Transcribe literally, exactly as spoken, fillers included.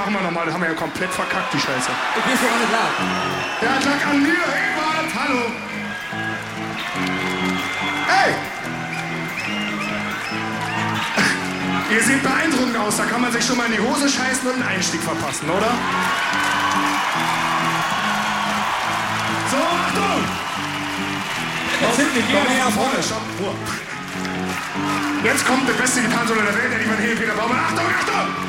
machen wir nochmal, das haben wir ja komplett verkackt, die Scheiße. Okay, ist doch alles klar. Ja, das lag an mir, Ebert, hallo. Hey! Ihr seht beeindruckend aus, da kann man sich schon mal in die Hose scheißen und einen Einstieg verpassen, oder? So, Achtung! Jetzt sind wir, gehen wir näher vorne. Stopp, Ruhe. Jetzt kommt der beste Gitarrensolo der Welt, der die Van Halen Peter Baumann. Achtung, Achtung!